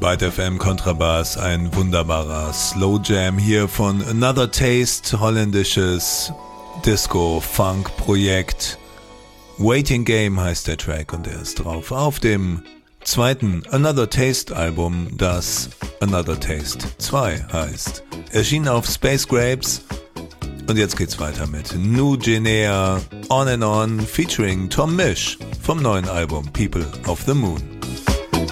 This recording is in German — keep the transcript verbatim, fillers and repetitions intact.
Byte F M Kontrabass, ein wunderbarer Slow Jam hier von Another Taste, holländisches Disco-Funk-Projekt. Waiting Game heißt der Track und er ist drauf auf dem zweiten Another Taste Album, das Another Taste zwei heißt. Erschien auf Space Grapes und jetzt geht's weiter mit New Guinea On and On featuring Tom Misch vom neuen Album People of the Moon.